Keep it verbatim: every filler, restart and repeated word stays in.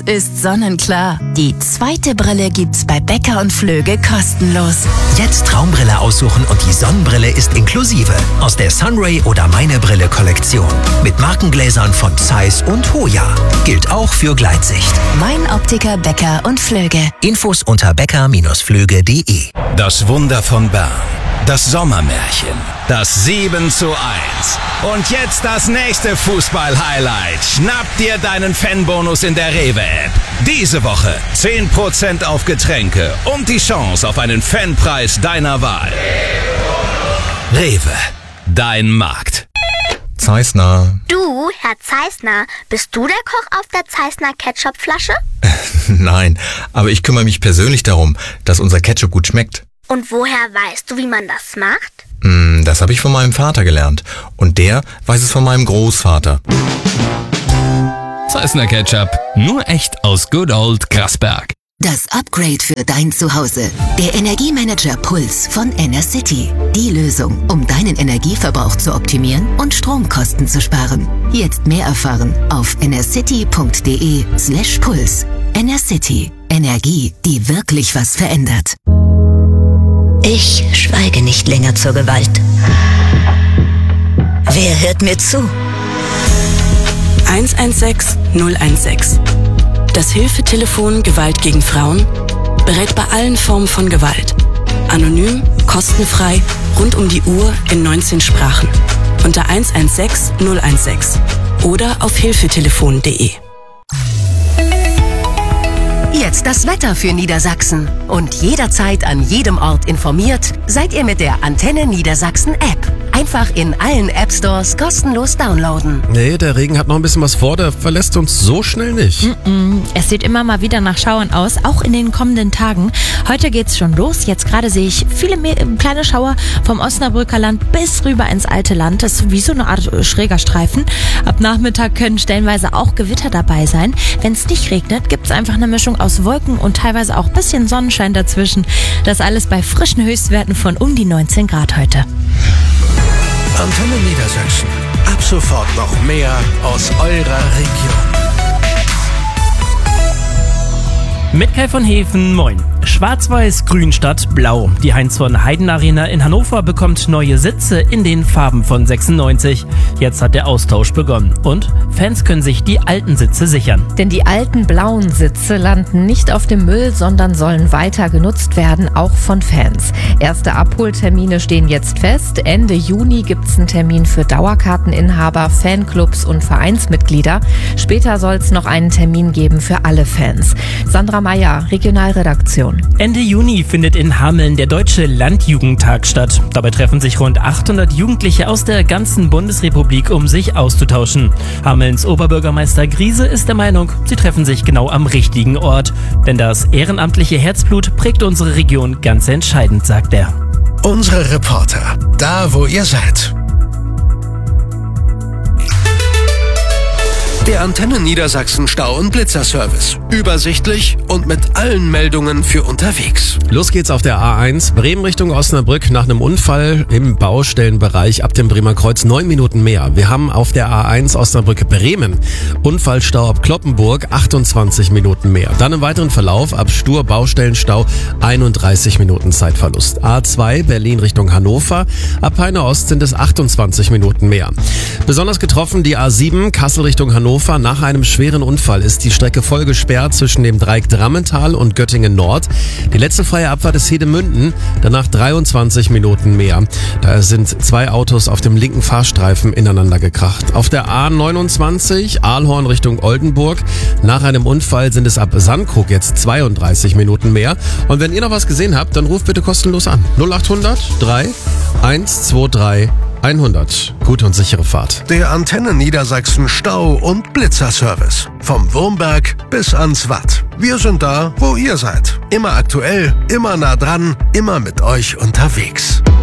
ist sonnenklar. Die zweite Brille gibt's bei Becker und Flöge kostenlos. Jetzt Traumbrille aussuchen und die Sonnenbrille ist inklusive. Aus der Sunray oder Meine Brille Kollektion. Mit Markengläsern von Zeiss und Hoya. Gilt auch für Gleitsicht. Mein Optiker Becker und Flöge. Infos unter becker Bindestrich flöge punkt de. Das Wunder von Bern. Das Sommermärchen. Das sieben zu eins. Und jetzt das nächste Fußball-Highlight. Schnapp dir deinen Fanbonus in der Rewe-App. Diese Woche zehn Prozent auf Getränke und die Chance auf einen Fanpreis deiner Wahl. Rewe. Dein Markt. Zeissner. Du, Herr Zeissner, bist du der Koch auf der Zeissner Ketchupflasche? Nein, aber ich kümmere mich persönlich darum, dass unser Ketchup gut schmeckt. Und woher weißt du, wie man das macht? Mm, das habe ich von meinem Vater gelernt. Und der weiß es von meinem Großvater. Zeissner Ketchup. Nur echt aus Good Old Grasberg. Das Upgrade für dein Zuhause. Der Energiemanager Puls von Enercity. Die Lösung, um deinen Energieverbrauch zu optimieren und Stromkosten zu sparen. Jetzt mehr erfahren auf enercity punkt de slash puls. Enercity. Energie, die wirklich was verändert. Ich schweige nicht länger zur Gewalt. Wer hört mir zu? eins eins sechs null eins sechs. Das Hilfetelefon Gewalt gegen Frauen berät bei allen Formen von Gewalt. Anonym, kostenfrei, rund um die Uhr in neunzehn Sprachen. Unter eins eins sechs null eins sechs oder auf hilfetelefon punkt de. Jetzt das Wetter für Niedersachsen. Und jederzeit an jedem Ort informiert, seid ihr mit der Antenne Niedersachsen App. Einfach in allen App Stores kostenlos downloaden. Nee, der Regen hat noch ein bisschen was vor, der verlässt uns so schnell nicht. Mm-mm. Es sieht immer mal wieder nach Schauern aus, auch in den kommenden Tagen. Heute geht's schon los. Jetzt gerade sehe ich viele mehr, kleine Schauer vom Osnabrücker Land bis rüber ins alte Land. Das ist wie so eine Art schräger Streifen. Ab Nachmittag können stellenweise auch Gewitter dabei sein. Wenn es nicht regnet, gibt's einfach eine Mischung aus Wolken und teilweise auch ein bisschen Sonnenschein dazwischen. Das alles bei frischen Höchstwerten von um die neunzehn Grad heute. Antenne Niedersachsen. Ab sofort noch mehr aus eurer Region. Mit Kai von Hefen, moin. Schwarz-Weiß-Grün statt Blau. Die Heinz-von-Heiden-Arena in Hannover bekommt neue Sitze in den Farben von sechsundneunzig. Jetzt hat der Austausch begonnen. Und Fans können sich die alten Sitze sichern. Denn die alten blauen Sitze landen nicht auf dem Müll, sondern sollen weiter genutzt werden, auch von Fans. Erste Abholtermine stehen jetzt fest. Ende Juni gibt es einen Termin für Dauerkarteninhaber, Fanclubs und Vereinsmitglieder. Später soll es noch einen Termin geben für alle Fans. Sandra Meyer, Regionalredaktion. Ende Juni findet in Hameln der Deutsche Landjugendtag statt. Dabei treffen sich rund achthundert Jugendliche aus der ganzen Bundesrepublik, um sich auszutauschen. Hamelns Oberbürgermeister Griese ist der Meinung, sie treffen sich genau am richtigen Ort. Denn das ehrenamtliche Herzblut prägt unsere Region ganz entscheidend, sagt er. Unsere Reporter, da wo ihr seid. Der Antenne Niedersachsen Stau- und Blitzerservice. Übersichtlich und mit allen Meldungen für unterwegs. Los geht's auf der A eins, Bremen Richtung Osnabrück nach einem Unfall im Baustellenbereich ab dem Bremer Kreuz neun Minuten mehr. Wir haben auf der A eins Osnabrück Bremen Unfallstau ab Cloppenburg achtundzwanzig Minuten mehr. Dann im weiteren Verlauf ab Stur Baustellenstau einunddreißig Minuten Zeitverlust. A zwei Berlin Richtung Hannover, ab Peine Ost sind es achtundzwanzig Minuten mehr. Besonders getroffen die A sieben Kassel Richtung Hannover. Nach einem schweren Unfall ist die Strecke voll gesperrt zwischen dem Dreieck Drammental und Göttingen Nord. Die letzte freie Abfahrt ist Hedemünden, danach dreiundzwanzig Minuten mehr. Da sind zwei Autos auf dem linken Fahrstreifen ineinander gekracht. Auf der A neunundzwanzig Aalhorn Richtung Oldenburg. Nach einem Unfall sind es ab Sandkrug jetzt zweiunddreißig Minuten mehr. Und wenn ihr noch was gesehen habt, dann ruft bitte kostenlos an. null achthundert drei eins zwei drei hundert. Gute und sichere Fahrt. Der Antenne Niedersachsen Stau- und Blitzerservice. Vom Wurmberg bis ans Watt. Wir sind da, wo ihr seid. Immer aktuell, immer nah dran, immer mit euch unterwegs.